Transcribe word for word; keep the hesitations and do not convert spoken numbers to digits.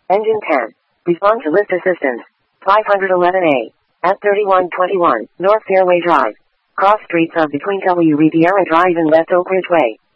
Engine ten. Respond to lift assistance. five eleven A. At thirty-one twenty-one, North Fairway Drive. Cross streets of between W. Riviera Drive and West Oak Ridge Way.